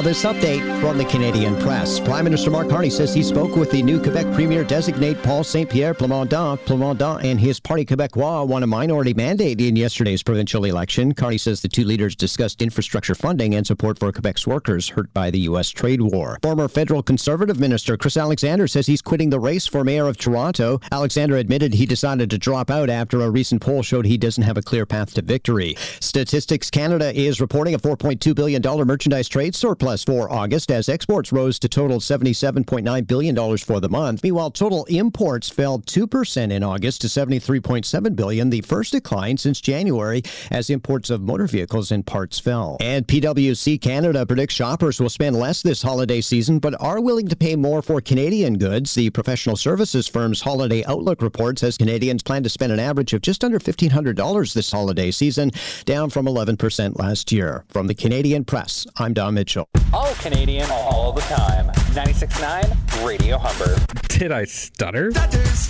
Now this update from the Canadian Press. Prime Minister Mark Carney says he spoke with the new Quebec Premier-designate Paul Saint-Pierre Plamondon. Plamondon and his Parti Québécois won a minority mandate in yesterday's provincial election. Carney says the two leaders discussed infrastructure funding and support for Quebec's workers hurt by the U.S. trade war. Former federal Conservative Minister Chris Alexander says he's quitting the race for mayor of Toronto. Alexander admitted he decided to drop out after a recent poll showed he doesn't have a clear path to victory. Statistics Canada is reporting a $4.2 billion merchandise trade surplus for August as exports rose to total $77.9 billion for the month. Meanwhile, total imports fell 2% in August to $73.7 billion, the first decline since January as imports of motor vehicles and parts fell. And PwC Canada predicts shoppers will spend less this holiday season but are willing to pay more for Canadian goods. The professional services firm's Holiday Outlook report says Canadians plan to spend an average of just under $1,500 this holiday season, down from 11% last year. From the Canadian Press, I'm Don Mitchell. All Canadian, all the time. 96.9 Radio Humber. Did I stutter? That is